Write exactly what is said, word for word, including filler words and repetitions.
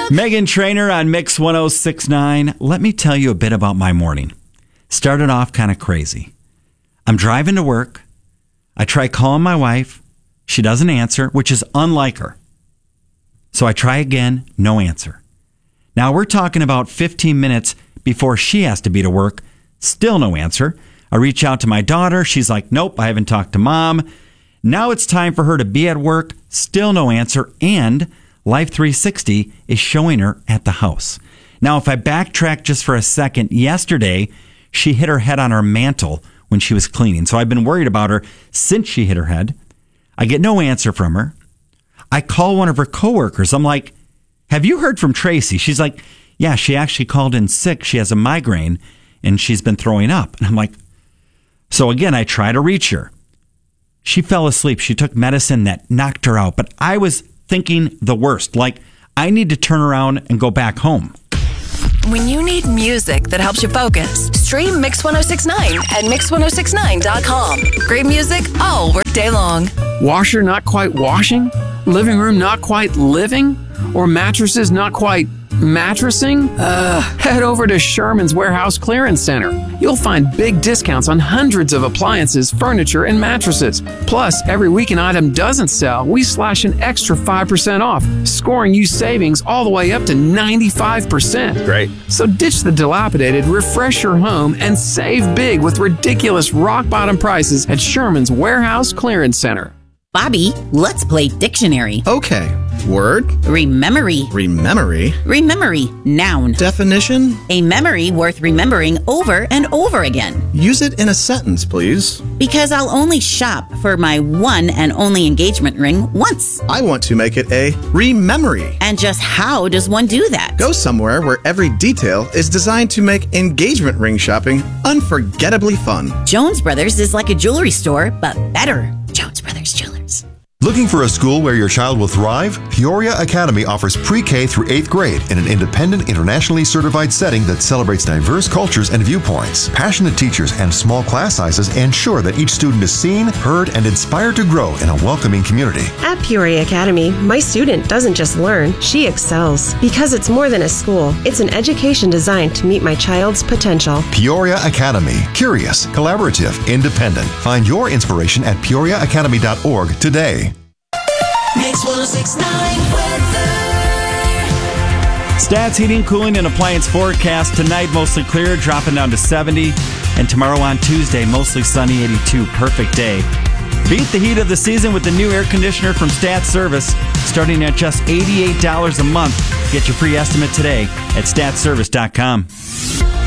Meghan Trainor on Mix one oh six point nine. Let me tell you a bit about my morning. Started off kind of crazy. I'm driving to work. I try calling my wife. She doesn't answer, which is unlike her. So I try again, no answer. Now we're talking about fifteen minutes before she has to be to work. Still no answer. I reach out to my daughter. She's like, nope, I haven't talked to mom. Now it's time for her to be at work. Still no answer. And Life three sixty is showing her at the house. Now, if I backtrack just for a second, yesterday she hit her head on her mantle when she was cleaning. So I've been worried about her since she hit her head. I get no answer from her. I call one of her coworkers. I'm like, have you heard from Tracy? She's like, yeah, she actually called in sick. She has a migraine and she's been throwing up. And I'm like, so again, I try to reach her. She fell asleep. She took medicine that knocked her out. But I was thinking the worst. Like, I need to turn around and go back home. When you need music that helps you focus, stream Mix one oh six point nine at mix one oh six nine dot com. Great music all workday long. Washer not quite washing? Living room not quite living? Or mattresses not quite mattressing? Uh, head over to Sherman's Warehouse Clearance Center. You'll find big discounts on hundreds of appliances, furniture, and mattresses. Plus, every week an item doesn't sell, we slash an extra five percent off, scoring you savings all the way up to ninety-five percent. Great. So ditch the dilapidated, refresh your home, and save big with ridiculous rock-bottom prices at Sherman's Warehouse Clearance Center. Bobby, let's play dictionary. Okay. Word. Rememory. Rememory. Rememory. Noun. Definition. A memory worth remembering over and over again. Use it in a sentence, please. Because I'll only shop for my one and only engagement ring once. I want to make it a rememory. And just how does one do that? Go somewhere where every detail is designed to make engagement ring shopping unforgettably fun. Jones Brothers is like a jewelry store, but better. Jones Brothers Jewelers. Looking for a school where your child will thrive? Peoria Academy offers pre-K through eighth grade in an independent, internationally certified setting that celebrates diverse cultures and viewpoints. Passionate teachers and small class sizes ensure that each student is seen, heard, and inspired to grow in a welcoming community. At Peoria Academy, my student doesn't just learn, she excels. Because it's more than a school, it's an education designed to meet my child's potential. Peoria Academy. Curious, collaborative, independent. Find your inspiration at peoria academy dot org today. Mix one oh six point nine weather. Stats, heating, cooling, and appliance forecast. Tonight, mostly clear, dropping down to seventy. And tomorrow on Tuesday, mostly sunny, eighty-two. Perfect day. Beat the heat of the season with the new air conditioner from Stats Service, starting at just eighty-eight dollars a month. Get your free estimate today at stats service dot com.